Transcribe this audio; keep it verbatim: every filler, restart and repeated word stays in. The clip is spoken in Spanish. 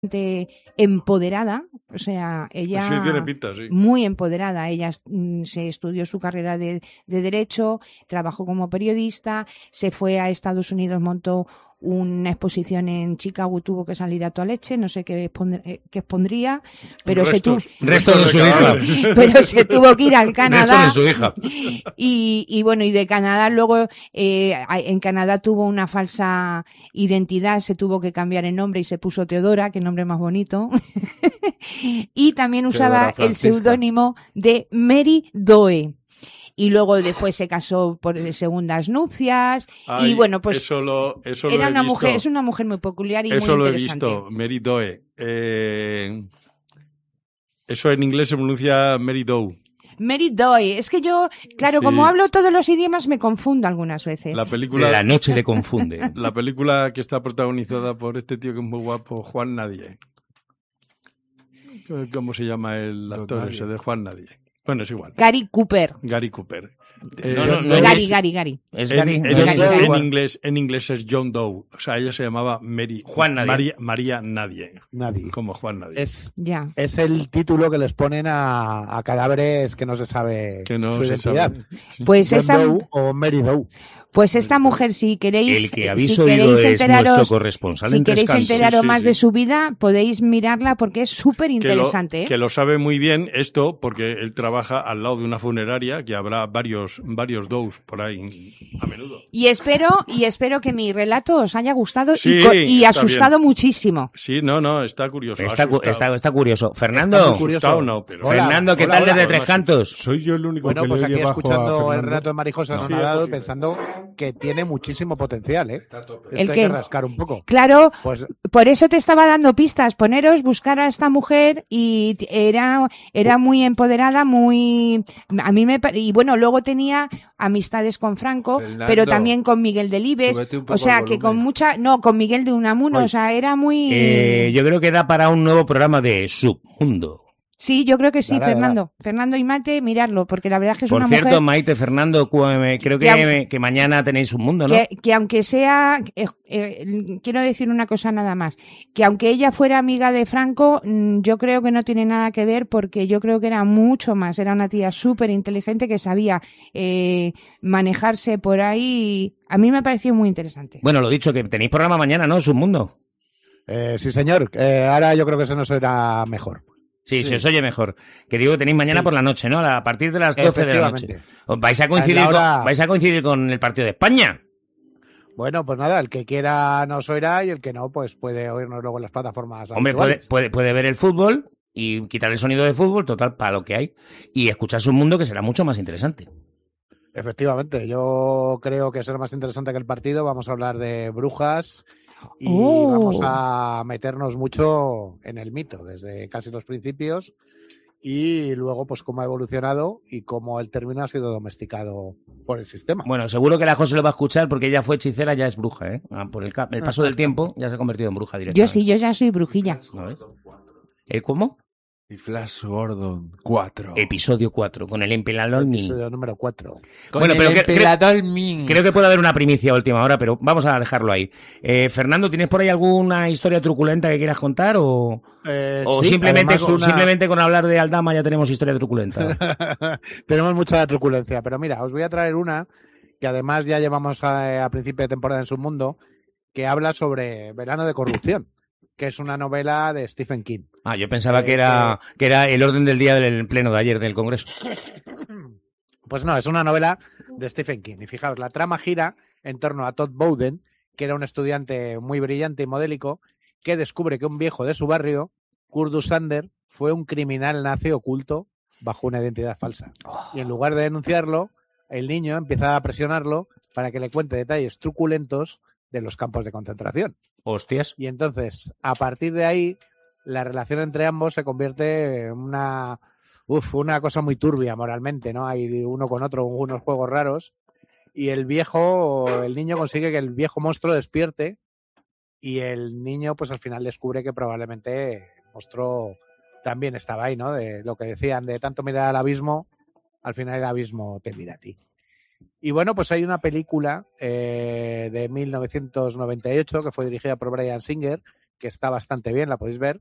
empoderada, o sea, ella sí, tiene pinta, sí. muy empoderada, ella mm, se estudió su carrera de, de Derecho, trabajó como periodista, se fue a Estados Unidos, montó una exposición en Chicago y tuvo que salir a toda leche, no sé qué, expondr- qué expondría, pero restos, se tuvo restos de su hija, pero se tuvo que ir al Canadá. Restos de su hija. Y, y bueno, y de Canadá luego, eh, en Canadá tuvo una falsa identidad, se tuvo que cambiar el nombre y se puso Teodora, que nombre más bonito. Y también usaba el seudónimo de Mary Doe. Y luego después se casó por segundas nupcias. Ay, y bueno, pues eso lo, eso era lo he una visto. mujer, es una mujer muy peculiar y eso muy lo interesante. Eso lo he visto, Mary Doe. Eh, eso en inglés se pronuncia Mary Doe. Mary Doe. Es que yo, claro, Sí. como hablo todos los idiomas, me confundo algunas veces. La película, La noche le confunde. La película que está protagonizada por este tío que es muy guapo, Juan Nadie. ¿Cómo se llama el actor ese de Juan Nadie? Bueno, es igual. Gary Cooper. Gary Cooper. Eh, No, no, no, Gary, es- Gary, Gary. Es En, Gary. en- Gary, en- Gary. en inglés, en inglés es John Doe. O sea, ella se llamaba Mary. Juan Nadie. María, María Nadie. Nadie. Como Juan Nadie. Es, Ya. es el título que les ponen a, a cadáveres que no se sabe Que no su se identidad. sabe. Sí. Pues John esa, Doe o Mary Doe. pues esta mujer, si queréis, El que eh, habéis si oído queréis es enteraros, nuestro corresponsal si en Tres queréis Cantos. enteraros Sí, sí, más sí. de su vida, podéis mirarla porque es súper Que lo, interesante. ¿eh? que lo sabe muy bien esto porque él trabaja al lado de una funeraria que habrá varios varios Does por ahí a menudo. Y espero, y espero que mi relato os haya gustado Sí, y, co- y está asustado bien. muchísimo. Sí, no, no, está curioso. Está, cu- asustado. está, está curioso. Fernando, Está muy curioso. Asustado no, pero... Hola. Fernando, ¿qué Hola, tal hola. desde Tres Además, Cantos? Soy yo el único Bueno, que pues le aquí oye bajo a escuchando el Fernando. relato de Marijosa No. no, Sí, ha es dado posible. pensando que tiene muchísimo potencial, ¿eh? ¿El Esto hay qué? que rascar un poco. Claro, Pues por eso te estaba dando pistas, poneros, buscar a esta mujer y t- era, era muy empoderada, muy, a mí me, pa- y bueno, luego tenía amistades con Franco, Fernando, pero también con Miguel Delibes, súbete un poco o sea, el que con volumen. mucha, no, con Miguel de Unamuno, Ay. o sea, era muy, Eh, yo creo que da para un nuevo programa de Submundo. sí, yo creo que sí, Dará, dará. Fernando, Fernando y Mate, mirarlo, porque la verdad es que es Por una cierto, mujer Maite, Fernando, cu- eh, creo que, Que aun- que mañana tenéis un mundo, ¿no? que, que aunque sea, eh, eh, quiero decir una cosa nada más, que aunque ella fuera amiga de Franco, mm, yo creo que no tiene nada que ver porque yo creo que era mucho más, era una tía súper inteligente que sabía eh, manejarse por ahí. A mí me pareció muy interesante. Bueno, lo dicho, que tenéis programa mañana, ¿no? Submundo. eh, sí, señor. Eh, ahora yo creo que se nos será mejor. Sí, se os oye mejor. Que digo que tenéis mañana Sí. por la noche, ¿no? A partir de las doce de la noche. Efectivamente. ¿Os vais a coincidir, A la hora- con, vais a coincidir con el partido de España? Bueno, pues nada, el que quiera nos oirá y el que no, pues puede oírnos luego en las plataformas Hombre, puede, habituales. puede, puede ver el fútbol y quitar el sonido de fútbol, total, para lo que hay. Y escuchar Submundo, que será mucho más interesante. Efectivamente, yo creo que será más interesante que el partido. Vamos a hablar de brujas y Oh. vamos a meternos mucho en el mito desde casi los principios y luego pues cómo ha evolucionado y cómo el término ha sido domesticado por el sistema. Bueno, seguro que la José lo va a escuchar porque ella fue hechicera, ya es bruja, ¿eh? Ah, Por el, ca- el paso del tiempo ya se ha convertido en bruja Yo directamente. sí, yo ya soy brujilla. ¿No ves? ¿El cómo? Y Flash Gordon cuatro. Episodio cuatro, con el emperador Ming. Episodio número cuatro. Con Bueno, el pero que- emperador Ming. Creo que puede haber una primicia a última hora, pero vamos a dejarlo ahí. Eh, Fernando, ¿tienes por ahí alguna historia truculenta que quieras contar o, Eh, o sí, simplemente, además con, una- simplemente con hablar de Aldama ya tenemos historia truculenta? Tenemos mucha truculencia, pero mira, os voy a traer una que además ya llevamos a, a principio de temporada en Submundo, que habla sobre Verano de Corrupción, que es una novela de Stephen King. Ah, yo pensaba Eh, que era, que era el orden del día del pleno de ayer del Congreso. Pues no, es una novela de Stephen King. Y fijaos, la trama gira en torno a Todd Bowden, que era un estudiante muy brillante y modélico, que descubre que un viejo de su barrio, Kurdus Sander, fue un criminal nazi oculto bajo una identidad falsa. Y en lugar de denunciarlo, el niño empieza a presionarlo para que le cuente detalles truculentos de los campos de concentración. Hostias. Y entonces, a partir de ahí, la relación entre ambos se convierte en una, uf, una cosa muy turbia moralmente, ¿no? Hay uno con otro unos juegos raros y el viejo, el niño consigue que el viejo monstruo despierte y el niño pues al final descubre que probablemente el monstruo también estaba ahí, ¿no? De lo que decían, de tanto mirar al abismo, al final el abismo te mira a ti. Y bueno, pues hay una película eh, de mil novecientos noventa y ocho que fue dirigida por Bryan Singer, que está bastante bien, la podéis ver.